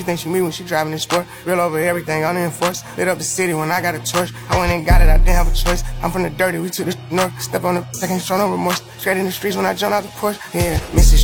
She think she me when she driving this sport. Real over everything, unenforced. Lit up the city when I got a torch. I went and got it, I didn't have a choice. I'm from the dirty, we took the north. Step on the second, show no remorse. Straight in the streets when I jump out the porch. Yeah, Mrs.